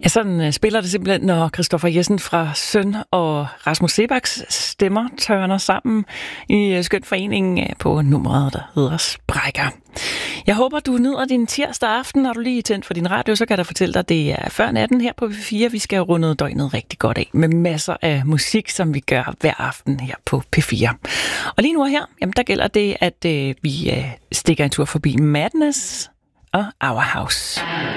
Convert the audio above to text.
Ja, sådan spiller det simpelthen, når Christoffer Jessen fra Søn og Rasmus Sebaks stemmer tørner sammen i skøn foreningen på nummeret, der hedder Sprækker. Jeg håber, du nyder din tirsdag aften. Når du lige er tændt for din radio, så kan jeg fortælle dig, at det er før natten her på P4. Vi skal runde døgnet rigtig godt af med masser af musik, som vi gør hver aften her på P4. Og lige nu her, jamen, der gælder det, at vi stikker en tur forbi Madness og Our House.